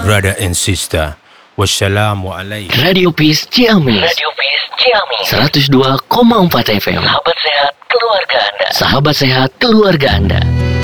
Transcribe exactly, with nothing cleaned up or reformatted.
brother and sister. Wassalamualaikum. Radio Peace Ciamis. Radio Peace Ciamis. seratus dua koma empat F M. Sahabat sehat keluarga anda. Sahabat sehat keluarga anda.